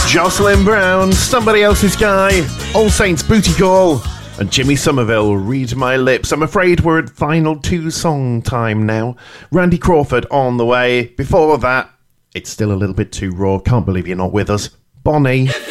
Jocelyn Brown, Somebody Else's Guy, All Saints Booty Call, and Jimmy Somerville, Read My Lips. I'm afraid we're at final 2-song time now. Randy Crawford on the way. Before that, it's still a little bit too raw. Can't believe you're not with us. Bonnie.